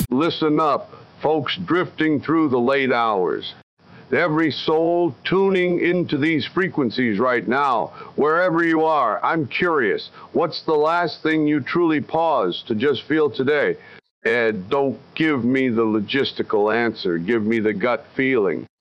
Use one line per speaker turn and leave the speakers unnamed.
Listen up, folks drifting through the late hours. Every soul tuning into these frequencies right now, wherever you are, I'm curious, what's the last thing you truly paused to just feel today? And don't give me the logistical answer, give me the gut feeling.